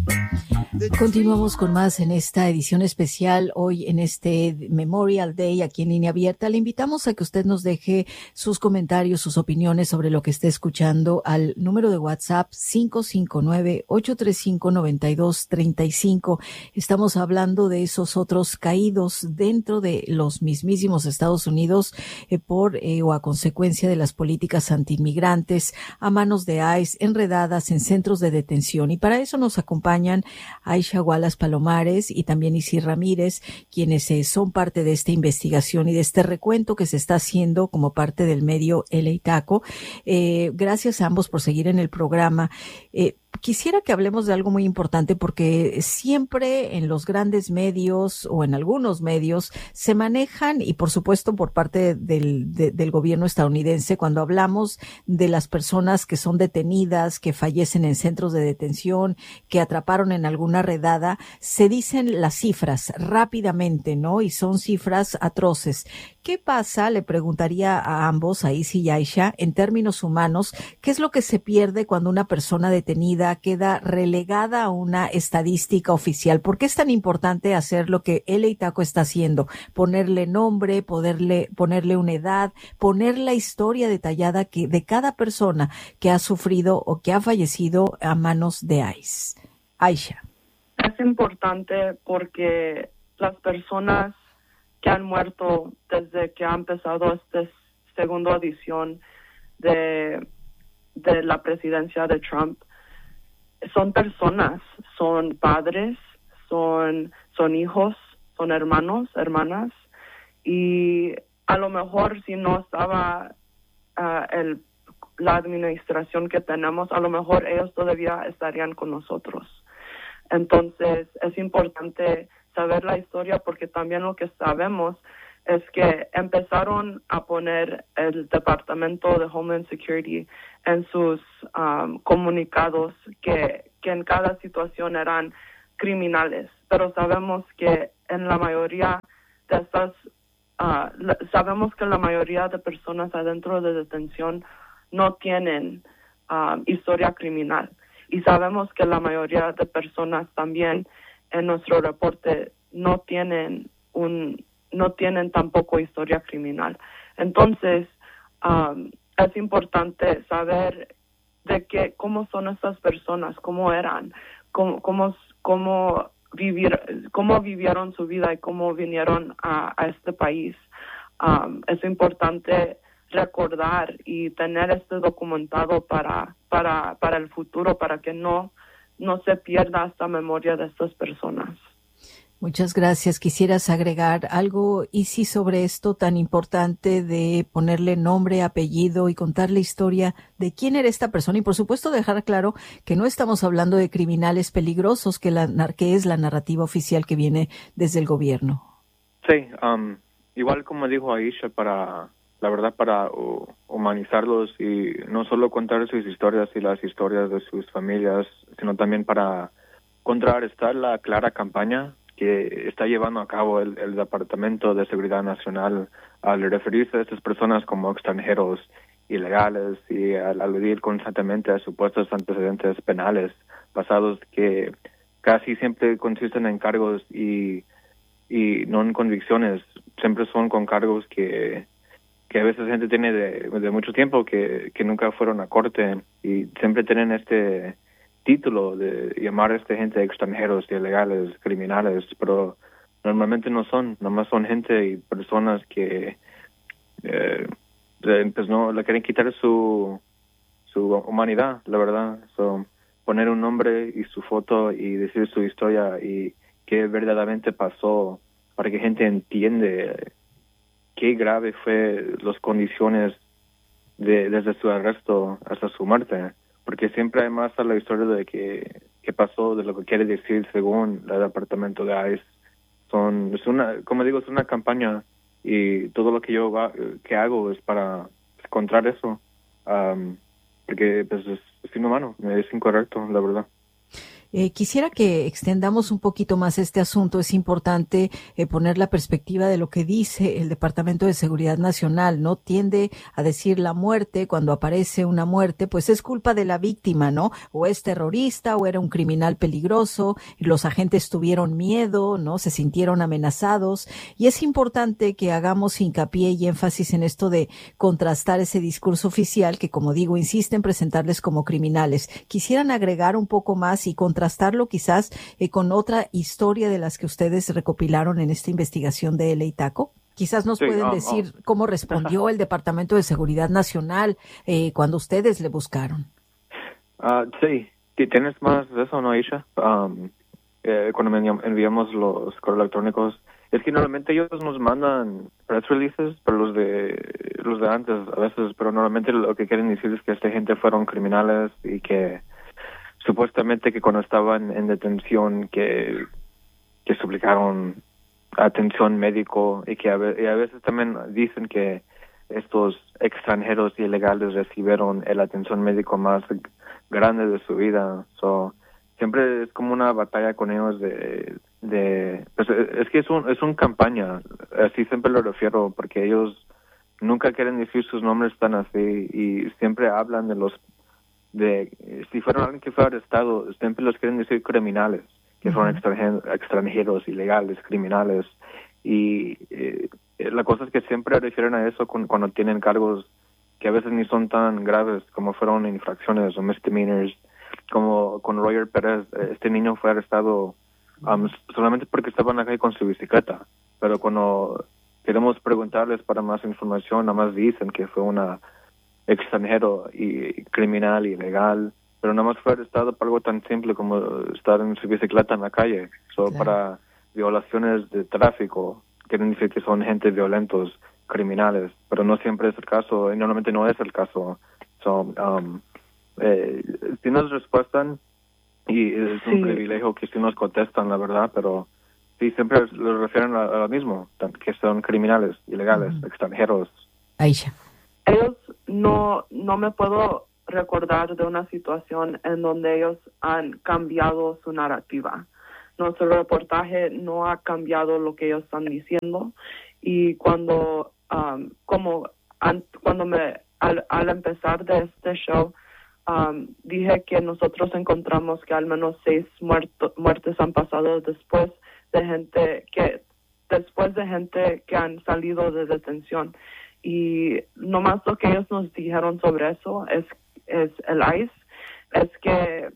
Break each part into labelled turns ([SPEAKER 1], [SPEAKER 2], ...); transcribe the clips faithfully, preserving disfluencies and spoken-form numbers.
[SPEAKER 1] Continuamos con más en esta edición especial. Hoy en este Memorial Day aquí en Línea Abierta le invitamos a que usted nos deje sus comentarios, sus opiniones sobre lo que esté escuchando al número de WhatsApp cinco cinco nueve, ocho tres cinco, nueve dos tres cinco. Estamos hablando de esos otros caídos dentro de los mismísimos Estados Unidos eh, por eh, o a consecuencia de las políticas antiinmigrantes a manos de ICE, enredadas en centros de detención. Y para eso nos acompañan Aisha Wallace Palomares y también Isis Ramírez, quienes eh, son parte de esta investigación y de este recuento que se está haciendo como parte del medio L A Taco. Eh, gracias a ambos por seguir en el programa. Eh, Quisiera que hablemos de algo muy importante porque siempre en los grandes medios o en algunos medios se manejan, y por supuesto por parte del, de, del gobierno estadounidense, cuando hablamos de las personas que son detenidas, que fallecen en centros de detención, que atraparon en alguna redada, se dicen las cifras rápidamente, ¿no? Y son cifras atroces. ¿Qué pasa? Le preguntaría a ambos, a Isi y Aisha, en términos humanos, ¿qué es lo que se pierde cuando una persona detenida queda relegada a una estadística oficial? ¿Por qué es tan importante hacer lo que L A Taco está haciendo? Ponerle nombre, poderle, ponerle una edad, poner la historia detallada que, de cada persona que ha sufrido o que ha fallecido a manos de ICE. Aisha.
[SPEAKER 2] Es importante porque las personas que han muerto desde que ha empezado esta segunda edición de, de la presidencia de Trump son personas, son padres, son, son hijos, son hermanos, hermanas, y a lo mejor si no estaba uh, el, la administración que tenemos, a lo mejor ellos todavía estarían con nosotros. Entonces es importante saber la historia porque también lo que sabemos es que empezaron a poner el Departamento de Homeland Security en sus um, comunicados que, que en cada situación eran criminales, pero sabemos que en la mayoría de estas, uh, la, sabemos que la mayoría de personas adentro de detención no tienen um, historia criminal, y sabemos que la mayoría de personas también en nuestro reporte no tienen un no tienen tampoco historia criminal. Entonces um, es importante saber de qué cómo son estas personas, cómo eran, cómo cómo cómo vivir cómo vivieron su vida y cómo vinieron a, a este país. Um, es importante recordar y tener esto documentado para para para el futuro, para que no no se pierda esta memoria de estas personas.
[SPEAKER 1] Muchas gracias. ¿Quisieras agregar algo, Isi, sobre esto tan importante de ponerle nombre, apellido y contar la historia de quién era esta persona? Y por supuesto dejar claro que no estamos hablando de criminales peligrosos, que, la, que es la narrativa oficial que viene desde el gobierno.
[SPEAKER 3] Sí, um, igual como dijo Aisha, para la verdad para uh, humanizarlos y no solo contar sus historias y las historias de sus familias, sino también para contrarrestar la clara campaña que está llevando a cabo el, el Departamento de Seguridad Nacional al referirse a estas personas como extranjeros ilegales y al aludir constantemente a supuestos antecedentes penales pasados que casi siempre consisten en cargos y, y no en convicciones, siempre son con cargos que, que a veces gente tiene de, de mucho tiempo que, que nunca fueron a corte y siempre tienen este título de llamar a esta gente extranjeros, ilegales, criminales, pero normalmente no son, nomás son gente y personas que eh, pues no le quieren quitar su su humanidad, la verdad. So, poner un nombre y su foto y decir su historia y qué verdaderamente pasó para que gente entiende qué grave fue las condiciones de, desde su arresto hasta su muerte. Porque siempre hay más a la historia de que, que pasó, de lo que quiere decir según el departamento de ICE. Son, es una, como digo, es una campaña y todo lo que yo va, que hago es para encontrar eso. Um, porque pues, es, es inhumano, es incorrecto, la verdad.
[SPEAKER 1] Eh, quisiera que extendamos un poquito más este asunto. Es importante eh, poner la perspectiva de lo que dice el Departamento de Seguridad Nacional, ¿no? Tiende a decir la muerte, cuando aparece una muerte, pues es culpa de la víctima, ¿no? O es terrorista o era un criminal peligroso, y los agentes tuvieron miedo, ¿no? Se sintieron amenazados. Y es importante que hagamos hincapié y énfasis en esto de contrastar ese discurso oficial que, como digo, insiste en presentarles como criminales. Quisieran agregar un poco más y contrastar contrastarlo quizás eh, con otra historia de las que ustedes recopilaron en esta investigación de L A Taco. Quizás nos
[SPEAKER 3] sí,
[SPEAKER 1] pueden
[SPEAKER 3] um,
[SPEAKER 1] decir
[SPEAKER 3] um.
[SPEAKER 1] cómo respondió el Departamento de Seguridad Nacional eh, cuando ustedes le buscaron.
[SPEAKER 3] Uh, sí, ¿tienes más de eso, no, Aisha? Um, eh, cuando enviamos los correos electrónicos, es que normalmente ellos nos mandan press releases, pero los de los de antes a veces, pero normalmente lo que quieren decir es que esta gente fueron criminales y que supuestamente que cuando estaban en detención que, que suplicaron atención médico y que a, ve- y a veces también dicen que estos extranjeros ilegales recibieron la atención médico más grande de su vida. So, siempre es como una batalla con ellos de, de pues es que es un es una campaña, así siempre lo refiero, porque ellos nunca quieren decir sus nombres tan así y siempre hablan de los de si fueron alguien que fue arrestado, siempre los quieren decir criminales, que uh-huh. fueron extranjeros, extranjeros, ilegales, criminales. Y eh, la cosa es que siempre refieren a eso con, cuando tienen cargos que a veces ni son tan graves, como fueron infracciones o misdemeanors, como con Roger Pérez. Este niño fue arrestado um, solamente porque estaba en la calle con su bicicleta, pero cuando queremos preguntarles para más información, nada más dicen que fue una extranjero y criminal, ilegal, pero nada más fue arrestado por algo tan simple como estar en su bicicleta en la calle. So, claro. Para violaciones de tráfico, quieren decir que son gente violentos, criminales, pero no siempre es el caso, y normalmente no es el caso. So, um, eh, si nos respuestan, y es un sí. privilegio que si nos contestan, la verdad, pero sí, siempre lo refieren a, a lo mismo, que son criminales, ilegales, uh-huh. extranjeros.
[SPEAKER 1] Aisha.
[SPEAKER 2] Ellos no, no me puedo recordar de una situación en donde ellos han cambiado su narrativa. Nuestro reportaje no ha cambiado lo que ellos están diciendo, y cuando um, como an, cuando me al, al empezar de este show um, dije que nosotros encontramos que al menos seis muerto, muertes han pasado después de gente que después de gente que han salido de detención. Y nomás lo que ellos nos dijeron sobre eso es, es el I C E, es que,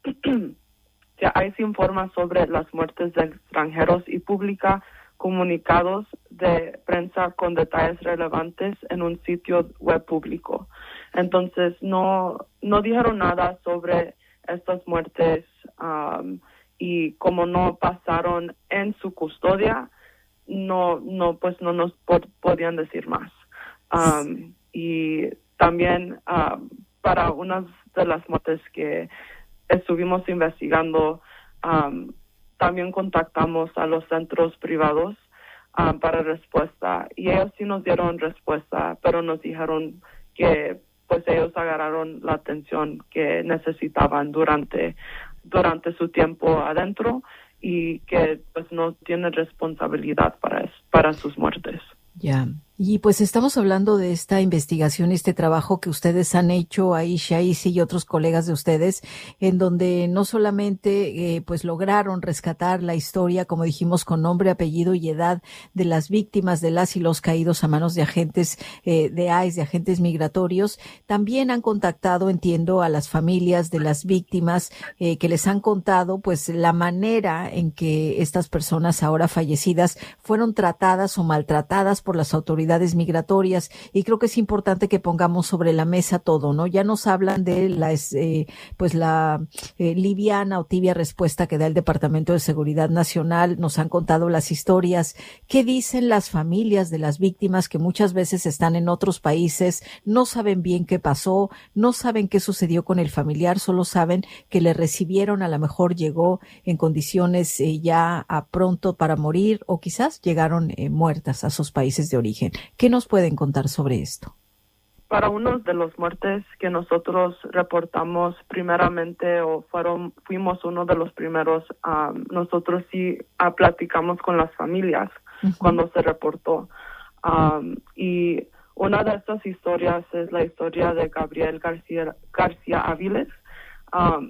[SPEAKER 2] que I C E informa sobre las muertes de extranjeros y publica comunicados de prensa con detalles relevantes en un sitio web público. Entonces no, no dijeron nada sobre estas muertes um, y como no pasaron en su custodia, no, no, pues no nos pod- podían decir más. Um, y también um, para unas de las muertes que estuvimos investigando, um, también contactamos a los centros privados um, para respuesta, y ellos sí nos dieron respuesta, pero nos dijeron que pues ellos agarraron la atención que necesitaban durante durante su tiempo adentro y que pues no tienen responsabilidad para para sus muertes.
[SPEAKER 1] Ya. Y pues estamos hablando de esta investigación y este trabajo que ustedes han hecho, Aisha, Isi y otros colegas de ustedes, en donde no solamente eh, pues lograron rescatar la historia, como dijimos, con nombre, apellido y edad de las víctimas de las y los caídos a manos de agentes eh, de I C E, de agentes migratorios, también han contactado, entiendo, a las familias de las víctimas eh, que les han contado pues la manera en que estas personas ahora fallecidas fueron tratadas o maltratadas por las autoridades migratorias, y creo que es importante que pongamos sobre la mesa todo, ¿no? Ya nos hablan de la eh, pues la eh, liviana o tibia respuesta que da el Departamento de Seguridad Nacional, nos han contado las historias. ¿Qué dicen las familias de las víctimas que muchas veces están en otros países, no saben bien qué pasó, no saben qué sucedió con el familiar, solo saben que le recibieron, a lo mejor llegó en condiciones eh, ya a pronto para morir, o quizás llegaron eh, muertas a sus países de origen? ¿Qué nos pueden contar sobre esto?
[SPEAKER 2] para unos de los muertes que nosotros reportamos primeramente o fueron fuimos uno de los primeros, um, nosotros sí uh, platicamos con las familias uh-huh. cuando se reportó. Um, y una de estas historias es la historia de Gabriel García, García Áviles. Um,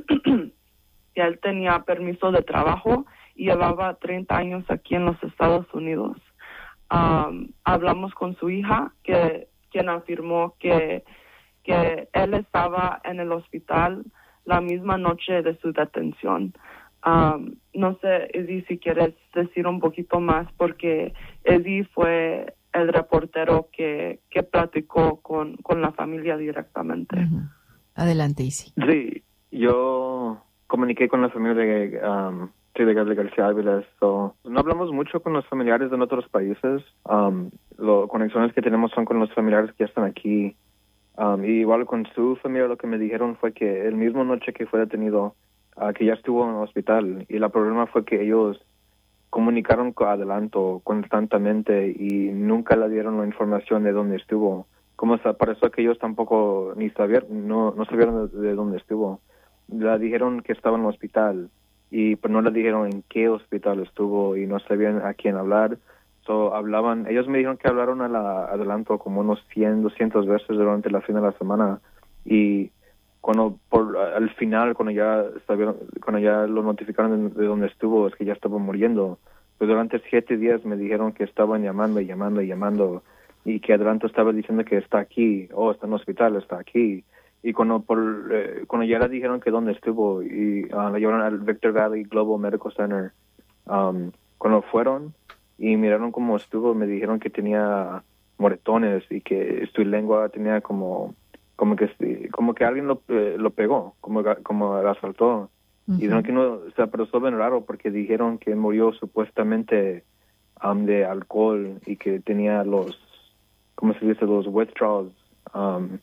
[SPEAKER 2] él tenía permiso de trabajo y llevaba treinta años aquí en los Estados Unidos. Um, hablamos con su hija, que quien afirmó que, que él estaba en el hospital la misma noche de su detención. Um, no sé, Eddie, si quieres decir un poquito más, porque Eddie fue el reportero que, que platicó con, con la familia directamente.
[SPEAKER 1] Uh-huh. Adelante, Isi.
[SPEAKER 3] Sí, yo comuniqué con la familia de, um, sí, de Gabriel García Áviles. So, no hablamos mucho con los familiares de otros países. Um, las conexiones que tenemos son con los familiares que están aquí. Um, y igual con su familia lo que me dijeron fue que el mismo noche que fue detenido, uh, que ya estuvo en el hospital. Y el problema fue que ellos comunicaron con adelanto constantemente y nunca le dieron la información de dónde estuvo. Como se pareció que ellos tampoco ni sabían, no, no sabían de, de dónde estuvo. Le dijeron que estaba en el hospital y pues no le dijeron en qué hospital estuvo y no sabían a quién hablar. So, hablaban, ellos me dijeron que hablaron a la adelanto como unos cien, doscientas veces durante la fin de la semana y cuando por al final cuando ya sabieron, cuando ya lo notificaron de, de dónde estuvo, es que ya estaba muriendo. Pues durante siete días me dijeron que estaban llamando y llamando y llamando y que adelanto estaba diciendo que está aquí, oh, está en el hospital, está aquí. Y cuando por eh, cuando ya le dijeron que dónde estuvo y uh, le llevaron al Victor Valley Global Medical Center, um, cuando fueron y miraron cómo estuvo, me dijeron que tenía moretones y que su lengua tenía como como que como que alguien lo, eh, lo pegó, como como lo asaltó. Uh-huh. Y dijeron que no, o sea, pero eso es bien raro porque dijeron que murió supuestamente um, de alcohol y que tenía los, ¿cómo se dice? Los withdrawals. Um,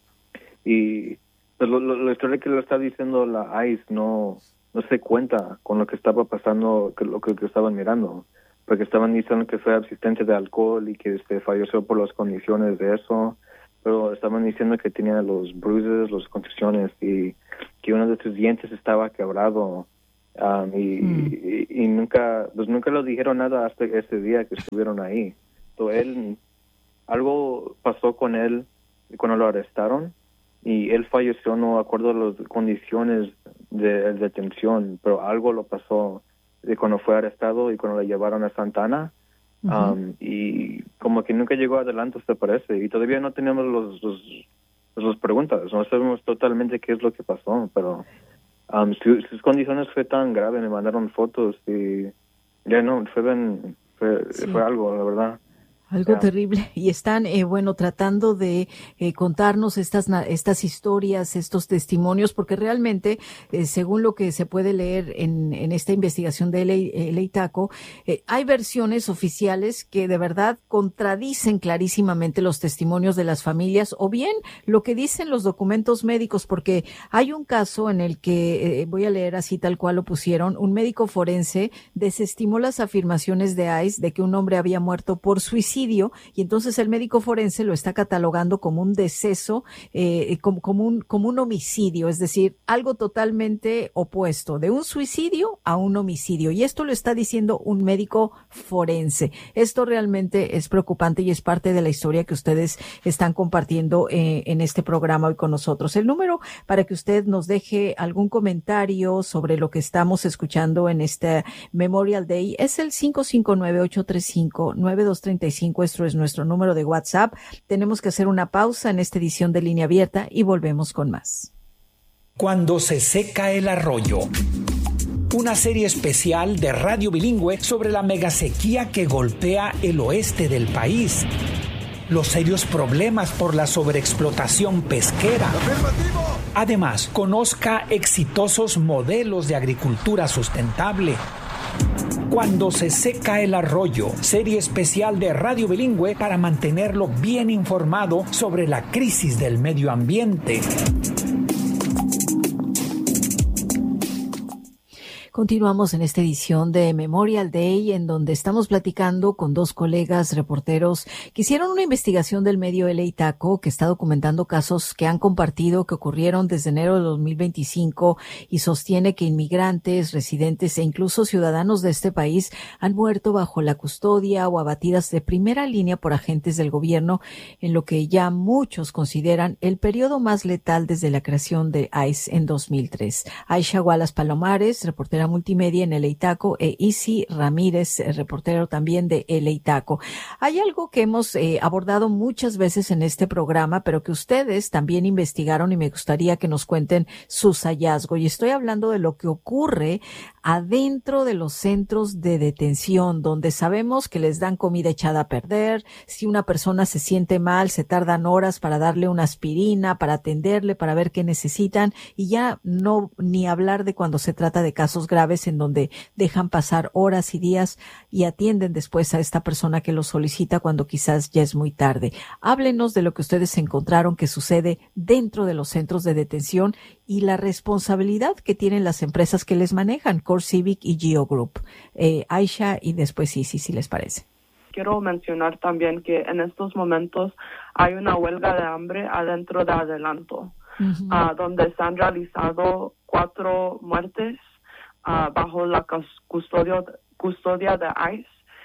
[SPEAKER 3] y pues, lo, lo, la historia que le está diciendo la I C E no no se cuenta con lo que estaba pasando, que lo que, que estaban mirando. Porque estaban diciendo que fue asistente de alcohol y que este, falleció por las condiciones de eso. Pero estaban diciendo que tenía los bruises, las contusiones y que uno de sus dientes estaba quebrado. Um, y, mm. y, y nunca pues nunca lo dijeron nada hasta ese día que estuvieron ahí. Entonces, él, algo pasó con él cuando lo arrestaron y él falleció, no de acuerdo a las condiciones de, de detención, pero algo lo pasó de cuando fue arrestado y cuando lo llevaron a Santa Ana. Uh-huh. Um, y como que nunca llegó adelante, se parece, y todavía no tenemos los, los, los preguntas, no sabemos totalmente qué es lo que pasó, pero um, su, sus condiciones fue tan grave, me mandaron fotos y ya yeah, no, fue, bien, fue, sí. fue algo, la verdad.
[SPEAKER 1] Algo yeah. terrible. Y están, eh, bueno, tratando de eh, contarnos estas estas historias, estos testimonios, porque realmente, eh, según lo que se puede leer en, en esta investigación de L A TACO, eh, hay versiones oficiales que de verdad contradicen clarísimamente los testimonios de las familias o bien lo que dicen los documentos médicos, porque hay un caso en el que, eh, voy a leer así tal cual lo pusieron, un médico forense desestimó las afirmaciones de I C E de que un hombre había muerto por suicidio. Y entonces el médico forense lo está catalogando como un deceso, eh, como, como, un, como un homicidio, es decir, algo totalmente opuesto, de un suicidio a un homicidio. Y esto lo está diciendo un médico forense. Esto realmente es preocupante y es parte de la historia que ustedes están compartiendo eh, en este programa hoy con nosotros. El número para que usted nos deje algún comentario sobre lo que estamos escuchando en este Memorial Day es el cinco cinco nueve, ocho tres cinco, nueve dos tres cinco. Nuestro es nuestro número de WhatsApp. Tenemos que hacer una pausa en esta edición de Línea Abierta y volvemos con más.
[SPEAKER 4] Cuando se seca el arroyo. Una serie especial de Radio Bilingüe sobre la megasequía que golpea el oeste del país. Los serios problemas por la sobreexplotación pesquera. Además, conozca exitosos modelos de agricultura sustentable. Cuando se seca el arroyo, serie especial de Radio Bilingüe para mantenerlo bien informado sobre la crisis del medio ambiente.
[SPEAKER 1] Continuamos en esta edición de Memorial Day, en donde estamos platicando con dos colegas reporteros que hicieron una investigación del medio L A Taco, que está documentando casos que han compartido que ocurrieron desde enero de dos mil veinticinco y sostiene que inmigrantes, residentes e incluso ciudadanos de este país han muerto bajo la custodia o abatidas de primera línea por agentes del gobierno, en lo que ya muchos consideran el periodo más letal desde la creación de ICE en dos mil tres. Aisha Wallace Palomares, reportera multimedia en L A Taco, e Isi Ramírez, reportero también de L A Taco. Hay algo que hemos eh, abordado muchas veces en este programa, pero que ustedes también investigaron y me gustaría que nos cuenten sus hallazgos. Y estoy hablando de lo que ocurre adentro de los centros de detención, donde sabemos que les dan comida echada a perder. Si una persona se siente mal, se tardan horas para darle una aspirina, para atenderle, para ver qué necesitan, y ya no ni hablar de cuando se trata de casos graves en donde dejan pasar horas y días y atienden después a esta persona que lo solicita cuando quizás ya es muy tarde. Háblenos de lo que ustedes encontraron que sucede dentro de los centros de detención y la responsabilidad que tienen las empresas que les manejan, CoreCivic y Geo Group. Eh, Aisha y después Isi, si les parece.
[SPEAKER 2] Quiero mencionar también que en estos momentos hay una huelga de hambre adentro de Adelanto, uh-huh. uh, donde se han realizado cuatro muertes Uh, bajo la custodia, custodia de ICE,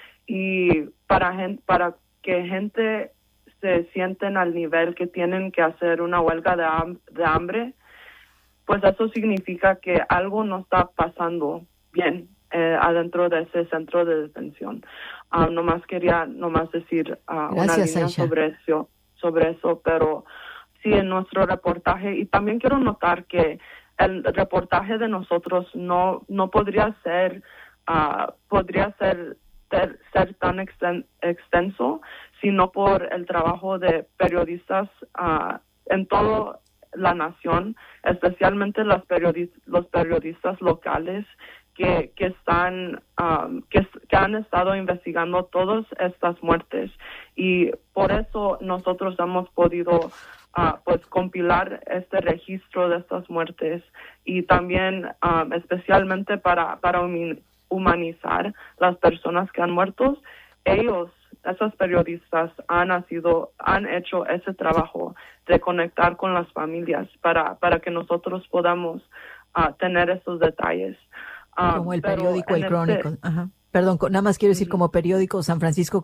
[SPEAKER 2] y para, gente, para que gente se sienten al nivel que tienen que hacer una huelga de, ham- de hambre, pues eso significa que algo no está pasando bien eh, adentro de ese centro de detención. Uh, nomás quería nomás decir uh, una línea sobre eso, sobre eso, pero sí, en nuestro reportaje, y también quiero notar que el reportaje de nosotros no no podría ser uh, podría ser ter, ser tan exten, extenso sino por el trabajo de periodistas uh, en toda la nación, especialmente los periodistas los periodistas locales que que están um, que, que han estado investigando todas estas muertes, y por eso nosotros hemos podido Uh, pues compilar este registro de estas muertes, y también um, especialmente para para humanizar las personas que han muerto. Ellos, esos periodistas, han sido han hecho ese trabajo de conectar con las familias para para que nosotros podamos uh, tener esos detalles.
[SPEAKER 1] Um, como el periódico El Crónico. Este, Ajá. Perdón, nada más quiero decir, como periódico San Francisco